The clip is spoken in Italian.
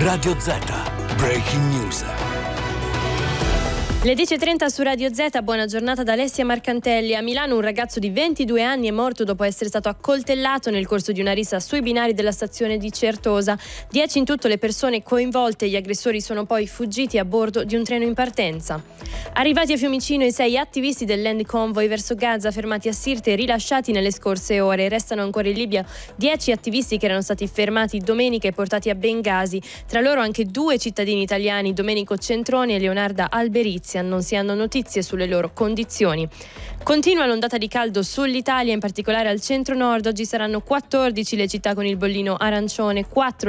Radio Z. Breaking News. Le 10.30 su Radio Z, buona giornata da Alessia Marcantelli. A Milano un ragazzo di 22 anni è morto dopo essere stato accoltellato nel corso di una rissa sui binari della stazione di Certosa. 10 in tutto le persone coinvolte, gli aggressori sono poi fuggiti a bordo di un treno in partenza. Arrivati a Fiumicino i 6 attivisti del Land Convoy verso Gaza fermati a Sirte e rilasciati nelle scorse ore. Restano ancora in Libia 10 attivisti che erano stati fermati domenica e portati a Bengasi. Tra loro anche 2 cittadini italiani, Domenico Centroni e Leonarda Alberizia. Non si hanno notizie sulle loro condizioni. Continua l'ondata di caldo sull'Italia, in particolare al centro-nord. Oggi saranno 14 le città con il bollino arancione, 4